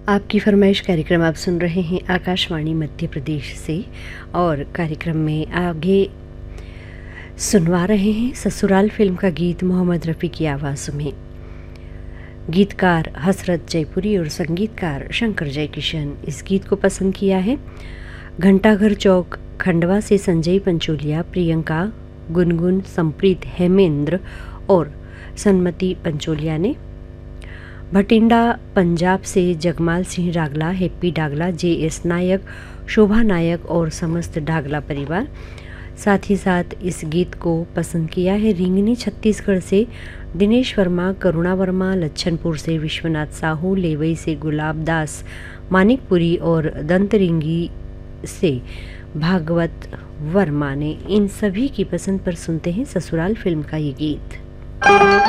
आपकी फरमाइश कार्यक्रम आप सुन रहे हैं आकाशवाणी मध्य प्रदेश से और कार्यक्रम में आगे सुनवा रहे हैं ससुराल फिल्म का गीत मोहम्मद रफ़ी की आवाज़ में। गीतकार हसरत जयपुरी और संगीतकार शंकर जयकिशन। इस गीत को पसंद किया है घंटाघर चौक खंडवा से संजय पंचोलिया, प्रियंका, गुनगुन, संप्रीत, हेमेंद्र और सन्मति पंचोलिया ने। भटिंडा पंजाब से जगमाल सिंह डागला, हैप्पी डागला, JS नायक, शोभा नायक और समस्त डागला परिवार। साथ ही साथ इस गीत को पसंद किया है रिंगनी छत्तीसगढ़ से दिनेश वर्मा, करुणा वर्मा, लच्छनपुर से विश्वनाथ साहू, लेवई से गुलाब दास, मानिकपुरी और दंतरिंगी से भागवत वर्मा ने। इन सभी की पसंद पर सुनते हैं ससुराल फिल्म का ये गीत।